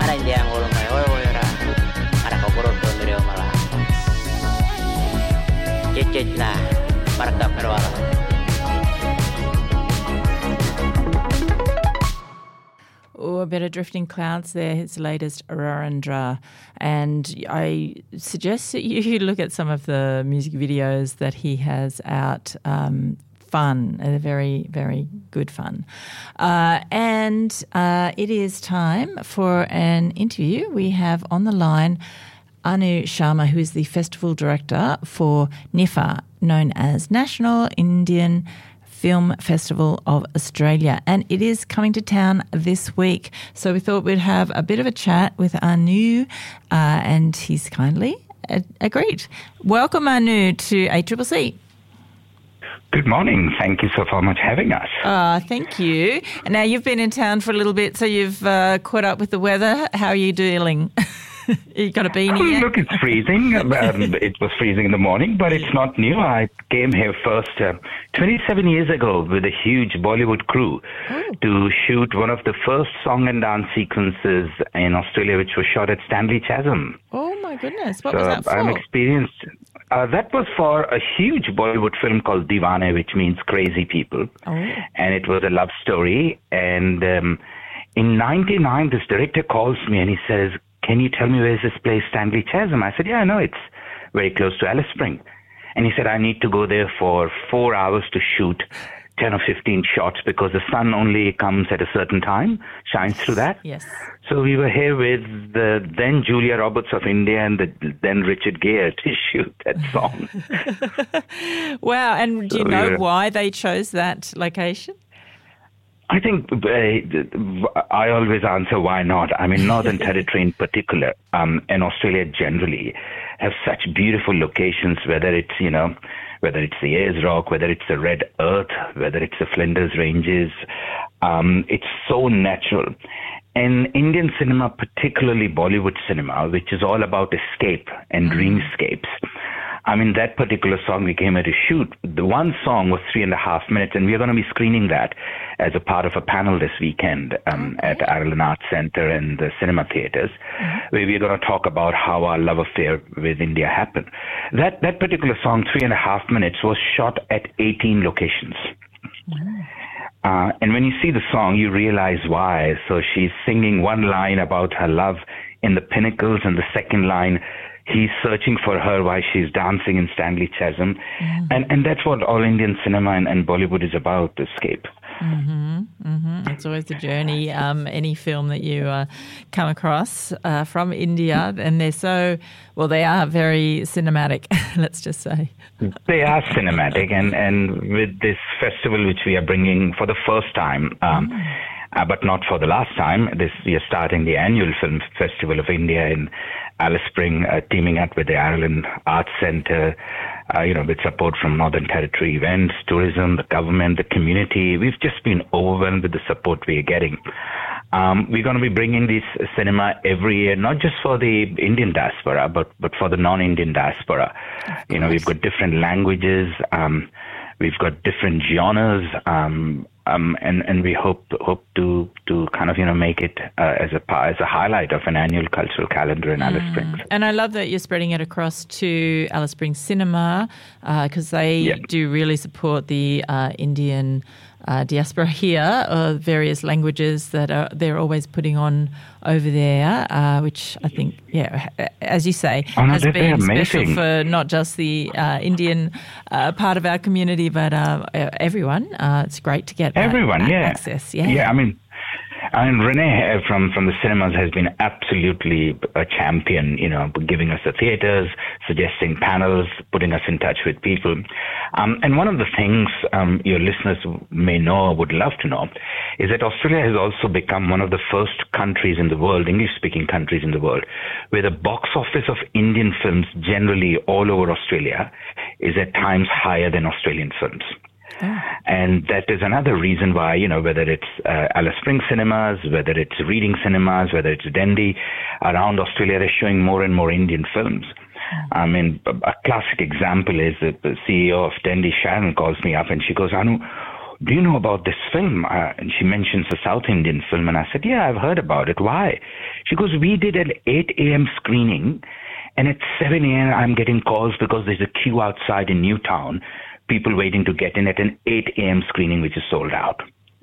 Oh, a bit of Drifting Clouds there, his latest Rarandra. And I suggest that you look at some of the music videos that he has out. Fun, very, very good fun. And it is time for an interview. We have on the line Anu Sharma, who is the festival director for NIFA, known as National Indian Film Festival of Australia, and it is coming to town this week. So we thought we'd have a bit of a chat with Anu, and he's kindly agreed. Welcome, Anu, to ACCC. Good morning. Thank you so much for having us. Thank you. And now you've been in town for a little bit, so you've caught up with the weather. How are you dealing? You got a beanie yet? Look, it's freezing. It was freezing in the morning, but it's not new. I came here first 27 years ago with a huge Bollywood crew to shoot one of the first song and dance sequences in Australia, which was shot at Stanley Chasm. Oh, my goodness. What was that for? I'm experienced. That was for a huge Bollywood film called Deewane, which means crazy people. Oh. And it was a love story. And in 1999, this director calls me and he says, "Can you tell me where's this place, Stanley Chasm?" I said, "Yeah, I know. It's very close to Alice Spring." And he said, "I need to go there for 4 hours to shoot 10 or 15 shots because the sun only comes at a certain time, shines through that." Yes. So we were here with the then Julia Roberts of India and the then Richard Gere to shoot that song. Wow. And do you know why they chose that location? I think I always answer why not. I mean, Northern Territory in particular, and Australia generally, have such beautiful locations, whether it's the Ayers Rock, whether it's the Red Earth, whether it's the Flinders Ranges. It's so natural. And Indian cinema, particularly Bollywood cinema, which is all about escape and dreamscapes. I mean, that particular song we came here to shoot, the one song was 3.5 minutes, and we're going to be screening that as a part of a panel this weekend at Ireland Arts Centre and the cinema theatres, where we're going to talk about how our love affair with India happened. That particular song, 3.5 minutes, was shot at 18 locations. And when you see the song, you realize why. So she's singing one line about her love in the pinnacles, and the second line, he's searching for her while she's dancing in Stanley Chasm. And that's what all Indian cinema and Bollywood is about, escape. It's always the journey. Any film that you come across from India, and they are very cinematic, let's just say. They are cinematic, and with this festival, which we are bringing for the first time, but not for the last time, we are starting the annual Film Festival of India in Alice Spring, teaming up with the Ireland Arts Centre, with support from Northern Territory events, tourism, the government, the community. We've just been overwhelmed with the support we are getting. We're going to be bringing this cinema every year, not just for the Indian diaspora, but for the non-Indian diaspora. We've got different languages, we've got different genres, and we hope to kind of make it as a highlight of an annual cultural calendar in Alice Springs. And I love that you're spreading it across to Alice Springs Cinema because they do really support the Indian diaspora here, various languages that they're always putting on over there, which I think, as you say, has been special for not just the Indian part of our community, but everyone. It's great to get everyone, access. Yeah, I mean, Renee from the cinemas has been absolutely a champion, giving us the theaters, suggesting panels, putting us in touch with people. And one of the things your listeners may know or would love to know is that Australia has also become one of the first countries in the world, English-speaking countries in the world, where the box office of Indian films generally all over Australia is at times higher than Australian films. And that is another reason why, whether it's Alice Springs cinemas, whether it's Reading cinemas, whether it's Dendy, around Australia, they're showing more and more Indian films. I mean, a classic example is that the CEO of Dendy, Sharon, calls me up and she goes, "Anu, do you know about this film?" And she mentions a South Indian film. And I said, "Yeah, I've heard about it. Why?" She goes, we did an 8 a.m. screening, and at 7 a.m. I'm getting calls because there's a queue outside in Newtown, people waiting to get in at an 8 a.m. screening, which is sold out.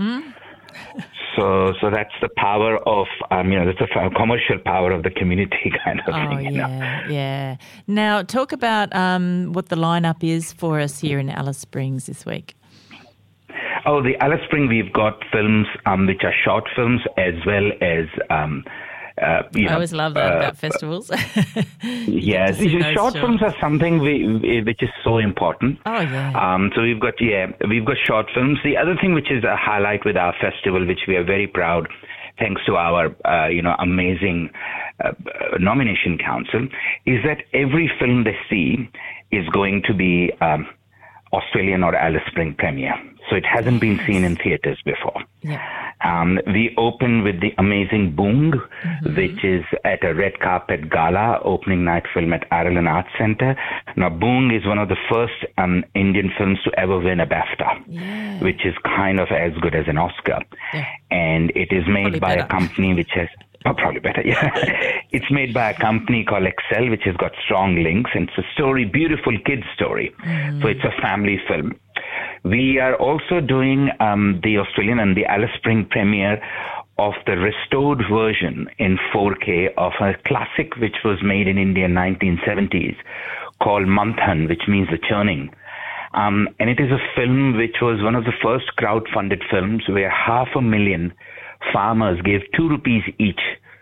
So that's the power of, that's the commercial power of the community kind of thing. Yeah. Now, talk about what the lineup is for us here in Alice Springs this week. Oh, the Alice Springs, we've got films which are short films as well as I always love that about festivals. Yes, short films are something which is so important. Oh yeah. So we've got short films. The other thing which is a highlight with our festival, which we are very proud, thanks to our amazing nomination council, is that every film they see is going to be Australian or Alice Springs premiere. So it hasn't been seen in theaters before. Yeah. We open with the amazing Boong, which is at a red carpet gala opening night film at Ireland Arts Centre. Now, Boong is one of the first Indian films to ever win a BAFTA, which is kind of as good as an Oscar. Yeah. And it is made by a company which has... Oh, probably better, yeah. It's made by a company called Excel, which has got strong links. And it's a story, beautiful kids story. So it's a family film. We are also doing the Australian and the Alice Springs premiere of the restored version in 4K of a classic which was made in India in 1970s called Manthan, which means the churning. And it is a film which was one of the first crowd-funded films where 500,000 farmers gave 2 rupees each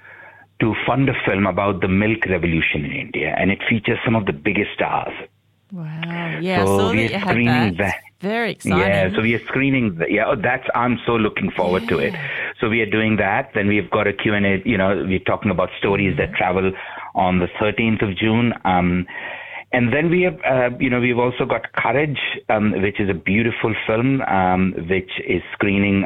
to fund a film about the milk revolution in India, and it features some of the biggest stars. Wow! Yeah, so I saw that you had that. Very exciting. Yeah, so we are screening. I'm so looking forward to it. So we are doing that. Then we've got a Q&A. We're talking about stories that travel on the 13th of June. And then we have, we've also got Courage, which is a beautiful film, which is screening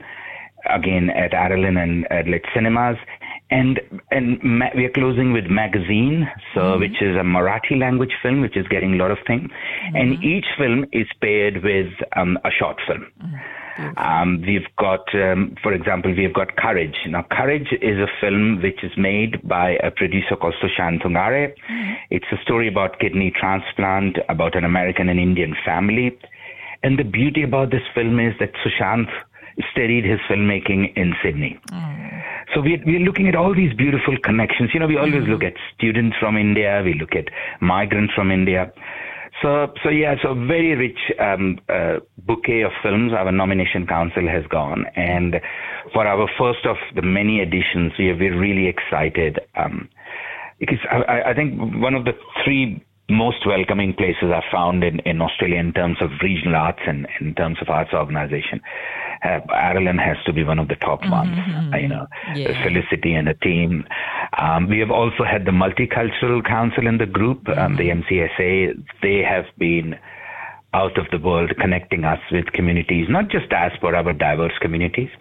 again at Ireland and Adelaide Cinemas. And we are closing with Magazine, which is a Marathi language film, which is getting a lot of things. And each film is paired with a short film. We've got, for example, we've got Courage. Now, Courage is a film which is made by a producer called Sushant Thungare. It's a story about kidney transplant, about an American and Indian family. And the beauty about this film is that Sushant studied his filmmaking in Sydney. So we're looking at all these beautiful connections. We always look at students from India. We look at migrants from India. So very rich bouquet of films our nomination council has gone. And for our first of the many editions, we're really excited. Because I think one of the 3 most welcoming places I've found in Australia in terms of regional arts and in terms of arts organization. Ireland has to be one of the top ones, Felicity and the team. We have also had the Multicultural Council in the group, the MCSA. They have been out of the world connecting us with communities, not just diaspora, but diverse communities.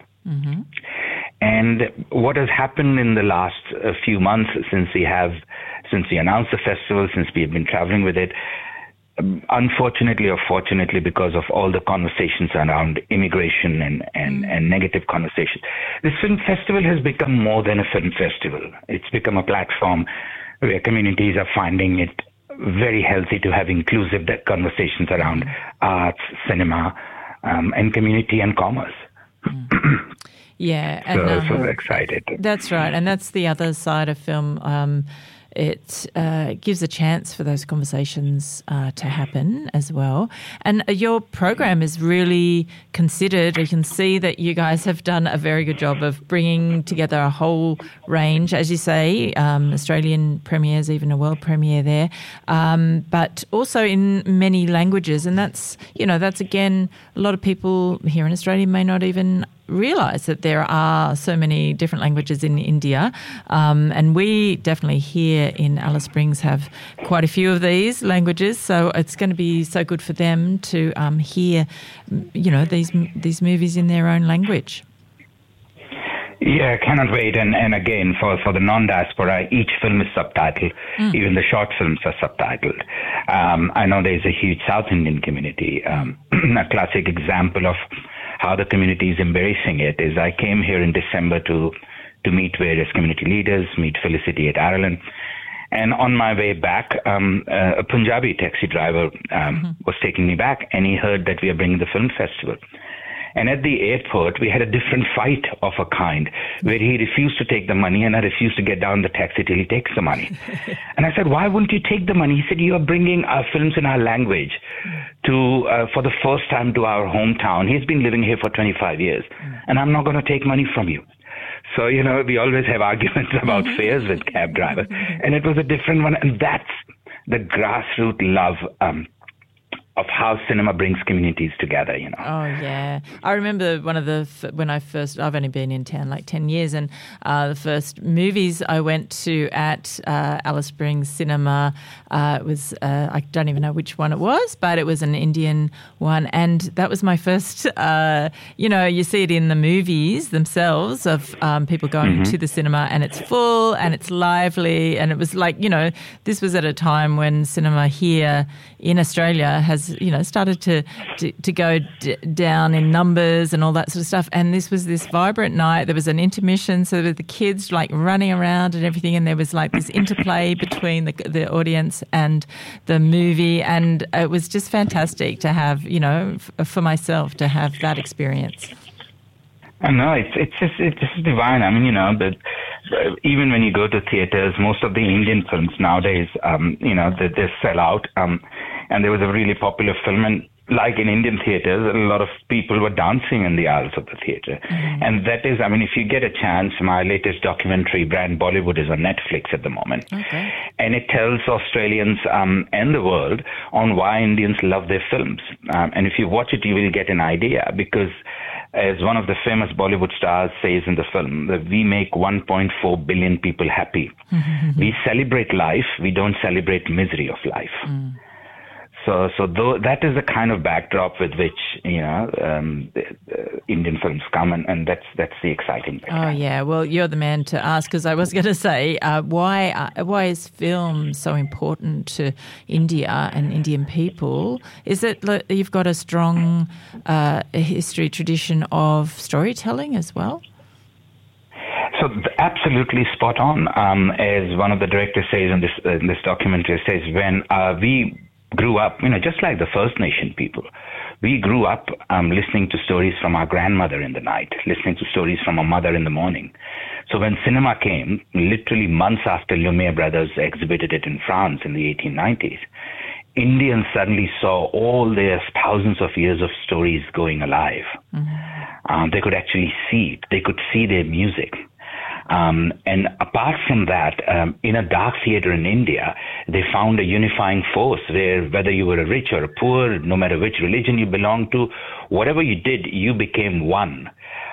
And what has happened in the last few months since we announced the festival, since we have been traveling with it, unfortunately or fortunately, because of all the conversations around immigration and negative conversations, this film festival has become more than a film festival. It's become a platform where communities are finding it very healthy to have inclusive conversations around arts, cinema, and community and commerce. Yeah. And, so we're excited. That's right. And that's the other side of film. It gives a chance for those conversations to happen as well. And your program is really considered. You can see that you guys have done a very good job of bringing together a whole range, as you say, Australian premieres, even a world premiere there, but also in many languages. And that's again, a lot of people here in Australia may not even realise that there are so many different languages in India, and we definitely here in Alice Springs have quite a few of these languages, so it's going to be so good for them to hear these movies in their own language. Yeah, I cannot wait. And again, for the non-diaspora, each film is subtitled. Even the short films are subtitled. I know there's a huge South Indian community. A classic example of how the community is embracing it is I came here in December to to meet various community leaders, meet Felicity at Ireland. And on my way back, a Punjabi taxi driver was taking me back, and he heard that we are bringing the film festival. And at the airport, we had a different fight of a kind, where he refused to take the money, and I refused to get down the taxi till he takes the money. And I said, why wouldn't you take the money? He said, you are bringing our films in our language for the first time to our hometown. He's been living here for 25 years, and I'm not going to take money from you. So, we always have arguments about fares with cab drivers, and it was a different one. And that's the grassroots love of how cinema brings communities together, Oh, yeah. I remember I've only been in town like 10 years, and the first movies I went to at Alice Springs Cinema, it was, I don't even know which one it was, but it was an Indian one, and that was my first, you see it in the movies themselves of people going to the cinema, and it's full and it's lively, and it was like, this was at a time when cinema here in Australia has started to go down in numbers and all that sort of stuff. And this was this vibrant night. There was an intermission, so there were the kids like running around and everything, and there was like this interplay between the audience and the movie, and it was just fantastic to have, for myself to have that experience. I know, it's just divine. I mean, but even when you go to theaters, most of the Indian films nowadays, they sell out. And there was a really popular film, and like in Indian theaters, a lot of people were dancing in the aisles of the theater. And that is, if you get a chance, my latest documentary, Brand Bollywood, is on Netflix at the moment. Okay. And it tells Australians and the world on why Indians love their films. And if you watch it, you will get an idea, because as one of the famous Bollywood stars says in the film, that we make 1.4 billion people happy. We celebrate life, we don't celebrate misery of life. So that is the kind of backdrop with which Indian films come, and that's the exciting thing. Oh yeah, well you're the man to ask, because I was going to say why is film so important to India and Indian people? Is it you've got a strong history tradition of storytelling as well? So absolutely spot on. As one of the directors says in this documentary, says when we grew up, just like the First Nation people, we grew up listening to stories from our grandmother in the night, listening to stories from our mother in the morning. So when cinema came, literally months after Lumiere Brothers exhibited it in France in the 1890s, Indians suddenly saw all their thousands of years of stories going alive. They could actually see it. They could see their music. And apart from that, in a dark theater in India, they found a unifying force where whether you were a rich or a poor, no matter which religion you belonged to, whatever you did, you became one,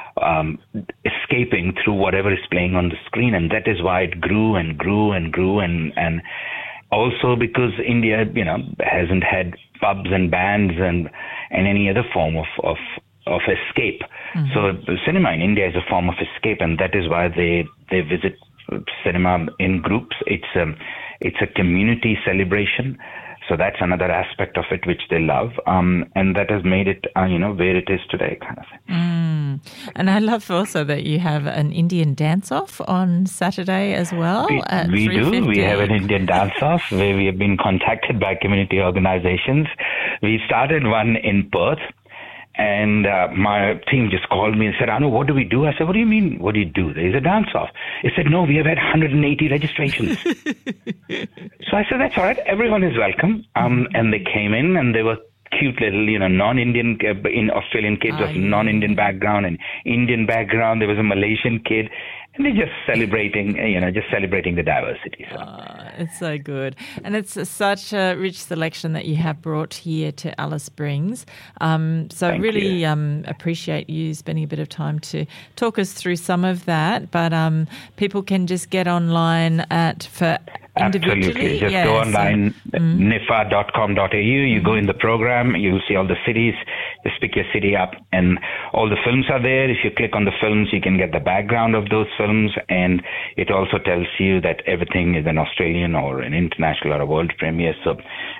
escaping through whatever is playing on the screen. And that is why it grew and grew and grew. And also because India, hasn't had pubs and bands and any other form of escape. So cinema in India is a form of escape, and that is why they visit cinema in groups. It's a community celebration. So that's another aspect of it which they love, and that has made it, where it is today, kind of thing. And I love also that you have an Indian dance-off on Saturday as well. We do. We have an Indian dance-off where we have been contacted by community organizations. We started one in Perth. And my team just called me and said, Anu, what do we do? I said, what do you mean, what do you do? There's a dance-off. They said, no, we have had 180 registrations. So I said, that's all right. Everyone is welcome. And they came in, and they were cute little, non-Indian, in Australian kids of non-Indian background and Indian background. There was a Malaysian kid. And they're just celebrating, the diversity. So. It's so good. And it's such a rich selection that you have brought here to Alice Springs. So really appreciate you spending a bit of time to talk us through some of that. But people can just get online for Absolutely. Just go online, nifa.com.au. You go in the program, you'll see all the cities. Just pick your city up, and all the films are there. If you click on the films, you can get the background of those films, and it also tells you that everything is an Australian or an international or a world premiere. So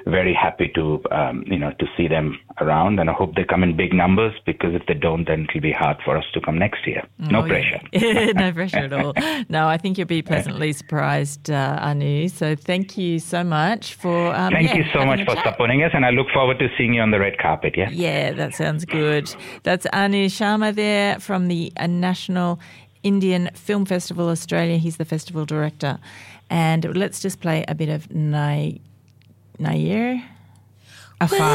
very happy to to see them around, and I hope they come in big numbers, because if they don't, then it'll be hard for us to come next year. No pressure. No pressure at all. No, I think you'll be pleasantly surprised, Anu. So thank you so much for Thank you so much for supporting us, and I look forward to seeing you on the red carpet. Yeah. Yeah, that sounds good. That's Anu Sharma there from the National Indian Film Festival Australia. He's the festival director. And let's just play a bit of Nair.